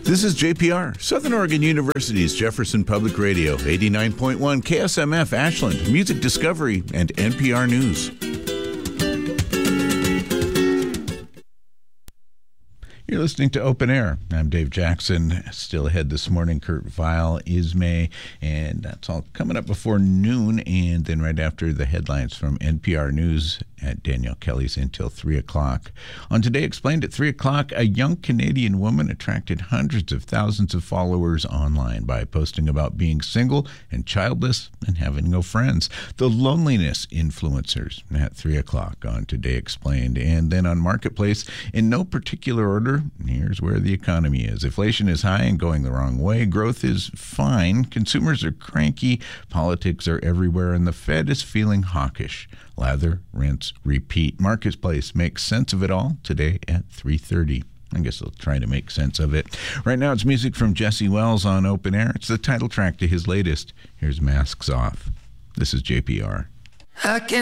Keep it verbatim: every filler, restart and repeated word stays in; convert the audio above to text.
This is J P R, Southern Oregon University's Jefferson Public Radio, eighty-nine point one K S M F Ashland, Music Discovery, and N P R News. You're listening to Open Air. I'm Dave Jackson. Still ahead this morning, Kurt Vile, Ismay, and that's all coming up before noon, and then right after the headlines from N P R News at Danielle Kelly's until three o'clock. On Today Explained at three o'clock, a young Canadian woman attracted hundreds of thousands of followers online by posting about being single and childless and having no friends. The loneliness influencers at three o'clock on Today Explained. And then on Marketplace, in no particular order, here's where the economy is. Inflation is high and going the wrong way. Growth is fine. Consumers are cranky. Politics are everywhere. And the Fed is feeling hawkish. Lather, rinse, repeat. Marketplace makes sense of it all today at three thirty. I guess I'll try to make sense of it. Right now it's music from Jesse Wells on Open Air. It's the title track to his latest. Here's Masks Off. This is J P R. I can